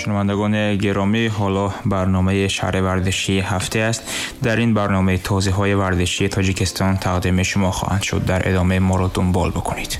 شنوندگان گرامی، حالا برنامه شهر ورزشی هفته است. در این برنامه توضیح‌های ورزشی تاجیکستان تقدیم شما خواهند شد. در ادامه ما را دنبال بکنید.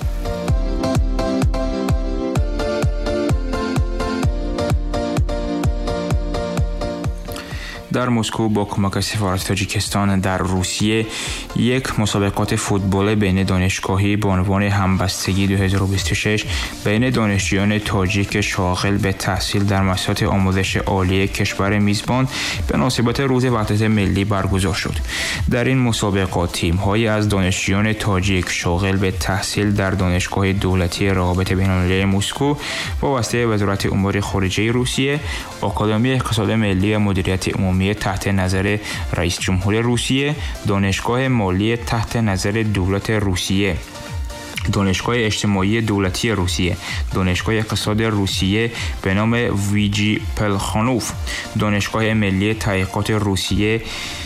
در مسکو با کمک سفارت تاجیکستان در روسیه یک مسابقات فوتبال بین دانشگاهی با عنوان همبستگی 2026 بین دانشجویان تاجیک شاغل به تحصیل در مؤسسات آموزش عالی کشور میزبان به مناسبت روز وحدت ملی برگزار شد. در این مسابقات تیم‌هایی از دانشجویان تاجیک شاغل به تحصیل در دانشگاه دولتی روابط بین‌المللی مسکو وابسته وزارت امور خارجه روسیه، آکادمی اقتصاد ملی و مدیریت عمومی تحت نظر رئیس جمهور روسیه، دانشگاه مالی تحت نظر دولت روسیه، دانشگاه اجتماعی دولتی روسیه، دانشگاه اقتصاد روسیه به نام ویجی پلخانوف، دانشگاه ملی تحقیقات روسیه،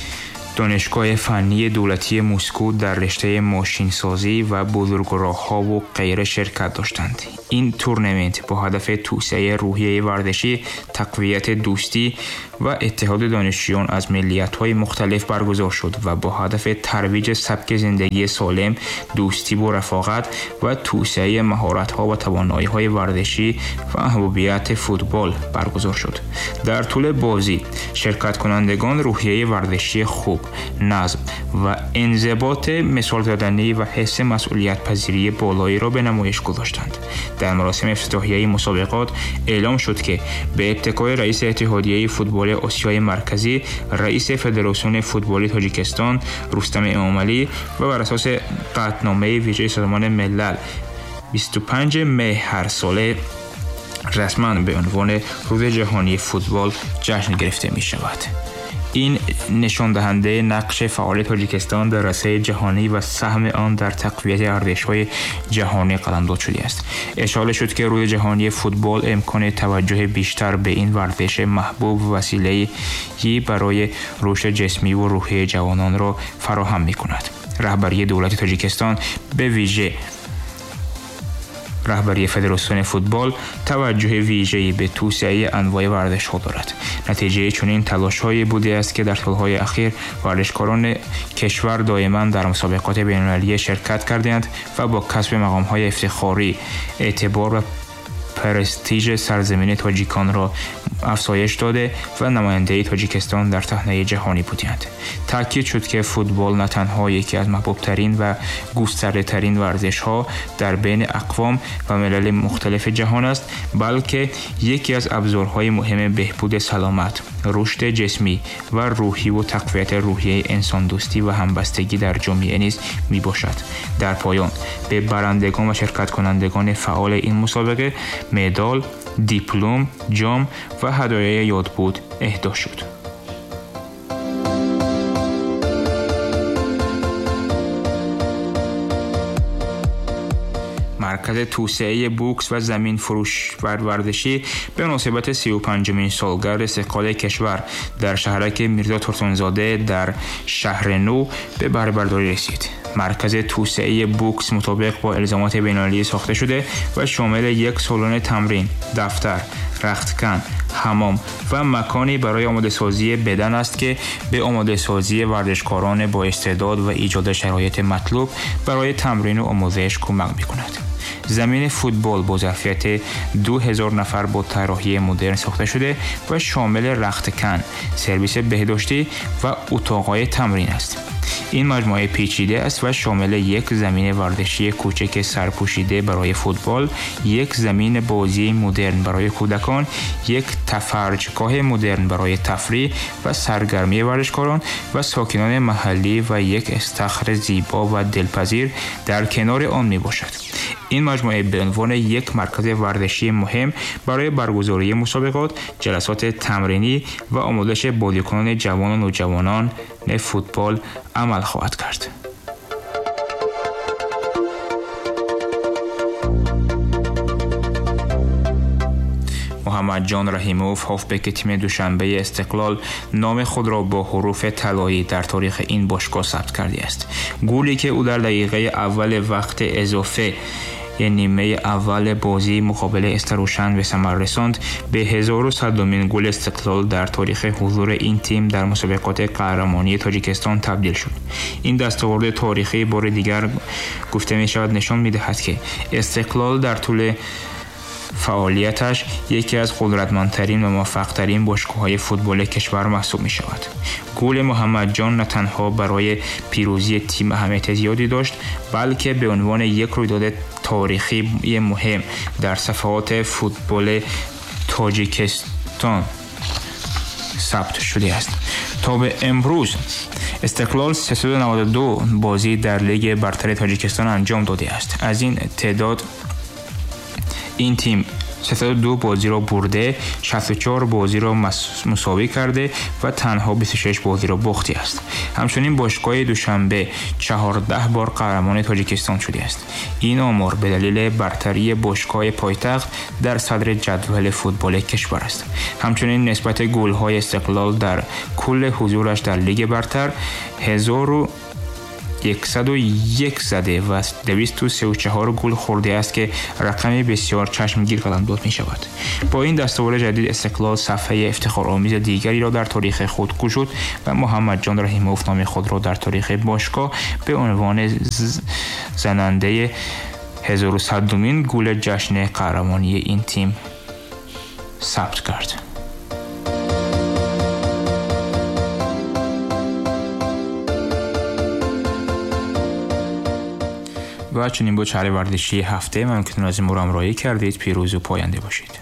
دانشگاه فنی دولتی مسکو در رشته ماشینسازی و بزرگراه‌ها و غیره شرکت داشتند. این تورنمنت با هدف توسعه روحیه ورزشی، تقویت دوستی و اتحاد دانشجویان از ملیت‌های مختلف برگزار شد و با هدف ترویج سبک زندگی سالم، دوستی با رفاقت و توسعه مهارت‌ها و توانایی‌های ورزشی و محبوبیت فوتبال برگزار شد. در طول بازی شرکت کنندگان روحیه ورزشی خوب، نظم و انضباط مثال زدنی و حس مسئولیت پذیری بالایی را به نمایش گذاشتند. در مراسم افتتاحیه مسابقات اعلام شد که به اتکای رئیس اتحادیه فوتبال آسیای مرکزی، رئیس فدراسیون فوتبال تاجیکستان رستم امامعلی و بر اساس قطعنامه ویژه سازمان ملل 25 می هر ساله رسما به عنوان روز جهانی فوتبال جشن گرفته می شود. این نشان دهنده نقش فعال تاجیکستان در رسای جهانی و سهم آن در تقویت ارزش‌های جهانی قلمداد شده است. اشاره شد که روز جهانی فوتبال امکان توجه بیشتر به این ورزش محبوب و وسیله‌ای برای رشد جسمی و روحی جوانان را فراهم می‌کند. رهبری دولت تاجیکستان به ویژه رهبری فدراسیون فوتبال توجه ویژه‌ای به توسعه انواع ورزش‌ها دارد. نتیجه چنین تلاش‌هایی بوده است که در سال‌های اخیر ورزشکاران کشور دائما در مسابقات بین‌المللی شرکت کردند و با کسب مقام‌های افتخاری اعتبار و پرستیژ سرزمین تاجیکان را افزایش داده و نماینده تاجیکستان در صحنه جهانی بودند. تاکید شد که فوتبال نه تنها یکی از محبوب‌ترین و گسترده‌ترین ورزش‌ها در بین اقوام و ملل مختلف جهان است، بلکه یکی از ابزارهای مهم بهبود سلامت، رشد جسمی و روحی و تقویت روحیه انسان دوستی و همبستگی در جامعه نیز میباشد. در پایان به برندگان و شرکت کنندگان فعال این مسابقه مدال، دیپلم، جام و هدایای یادبود اهدا شد. مرکز توسعه بوکس و زمین فروش ورزشی به مناسبت 35مین سالگرد استقلال کشور در شهرک میرزا ترسونزاده در شهر نو به بهره‌برداری رسید. مرکز توسعه بوکس مطابق با الزامات بین‌المللی ساخته شده و شامل یک سالن تمرین، دفتر، رختکن، حمام و مکانی برای آماده سازی بدن است که به آماده سازی ورزشکاران با استعداد و ایجاد شرایط مطلوب برای تمرین و آموزش کمک می‌کند. زمین فوتبال با ظرفیت 2000 نفر با طراحی مدرن ساخته شده و شامل رختکن، سرویس بهداشتی و اتاق‌های تمرین است. این مجموعه پیچیده است و شامل یک زمین ورزشی کوچک سرپوشیده برای فوتبال، یک زمین بازی مدرن برای کودکان، یک تفرجگاه مدرن برای تفریح و سرگرمی ورزشکاران و ساکنان محلی و یک استخر زیبا و دلپذیر در کنار آن می باشد. این مجموعه به عنوان یک مرکز ورزشی مهم برای برگزاری مسابقات، جلسات تمرینی و آموزش بازیکنان جوان و نوجوانان فوتبال عمل خواهد کرد. محمد جان رحیموف هافبک تیم دوشنبه استقلال نام خود را با حروف طلایی در تاریخ این باشگاه ثبت کرده است. گلی که او در دقیقه اول وقت اضافه نیمه اول بازی مقابل استروشن به ثمر رساند. به 1100مین گل استقلال در تاریخ حضور این تیم در مسابقات قهرمانی تاجیکستان تبدیل شد. این دستاورد تاریخی بار دیگر گفته می شود نشان می دهد که استقلال در طول فعالیتش یکی از قدرتمندترین و موفق‌ترین باشگاه‌های فوتبال کشور محسوب می‌شود. گل محمد جان نه تنها برای پیروزی تیم اهمیت زیادی داشت، بلکه به عنوان یک رویداد تاریخی مهم در صفحات فوتبال تاجیکستان ثبت شده است. تا به امروز استقلال 392 بازی در لیگ برتر تاجیکستان انجام داده است. از این تعداد این تیم 302 بازی را برده، 64 بازی را مساوی کرده و تنها 26 بازی را باخته است. همچنین باشگاه دوشنبه 14 بار قهرمان تاجیکستان شده است. این آمار به دلیل برتری باشگاه پایتخت در صدر جدول فوتبال کشور است. همچنین نسبت گل‌های استقلال در کل حضورش در لیگ برتر 1101 زده و 234 گل خورده است که رقمی بسیار چشمگیر قلمداد می شود. با این دستاورد جدید استقلال صفحه افتخارآمیز دیگری را در تاریخ خود گشود و محمد جان رحیموف نام خود را در تاریخ باشگاه به عنوان زننده 1100مین گل جشن قهرمانی این تیم ثبت کرد. و چنین بود چهره ورزشی هفته. ممنون که از ما همراهی کردید. پیروز و پاینده باشید.